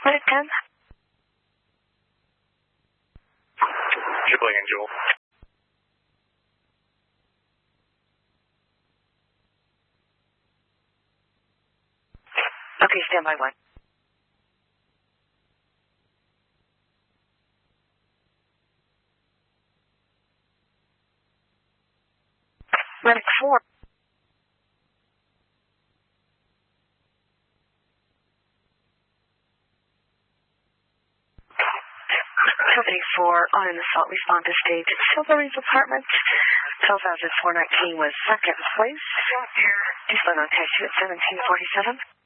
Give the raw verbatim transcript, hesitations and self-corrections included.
Flight ten. Tripling Angel. Okay, stand by one. Medic four. Company four on an assault response to stage Silvery's apartment. twelve thousand four nineteen was second place. Discipline on taxi at seventeen forty-seven.